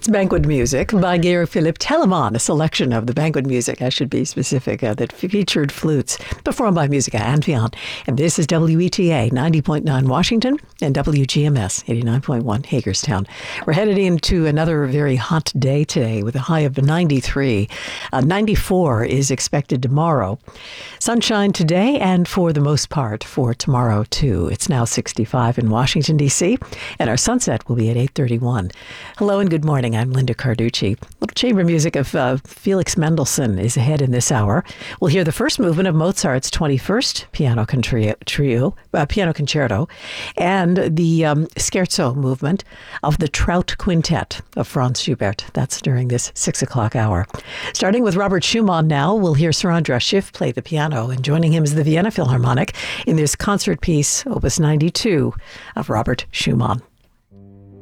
It's Banquet Music by Georg-Philipp Telemann, a selection of the banquet music, I should be specific, that featured flutes, performed by Musica Anfion. And this is WETA 90.9 Washington and WGMS 89.1 Hagerstown. We're headed into another very hot day today with a high of 93. 94 is expected tomorrow. Sunshine today and for the most part for tomorrow, too. It's now 65 in Washington, D.C., and our sunset will be at 8:31. Hello and good morning. I'm Linda Carducci. Little chamber music of Felix Mendelssohn is ahead in this hour. We'll hear the first movement of Mozart's 21st piano concerto, and the scherzo movement of the Trout Quintet of Franz Schubert. That's during this 6 o'clock hour. Starting with Robert Schumann now, we'll hear Sir Andras Schiff play the piano, and joining him is the Vienna Philharmonic in this concert piece, Opus 92 of Robert Schumann.